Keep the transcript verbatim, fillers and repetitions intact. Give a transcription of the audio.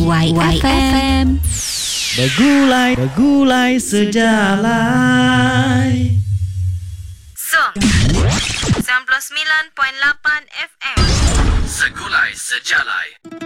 Y F M. Bergulai, bergulai sejalai. So, sembilan puluh sembilan perpuluhan lapan F M. Segulai Sejalai.